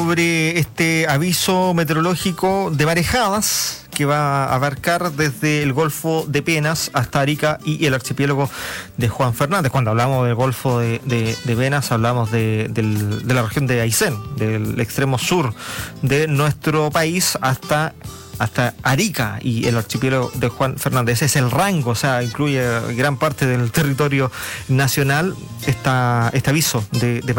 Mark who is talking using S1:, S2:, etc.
S1: Sobre este aviso meteorológico de marejadas que va a abarcar desde el Golfo de Penas hasta Arica y el archipiélago de Juan Fernández. Cuando hablamos del Golfo de Penas hablamos de la región de Aysén, del extremo sur de nuestro país hasta Arica y el archipiélago de Juan Fernández. Ese es el rango, o sea, incluye gran parte del territorio nacional este aviso de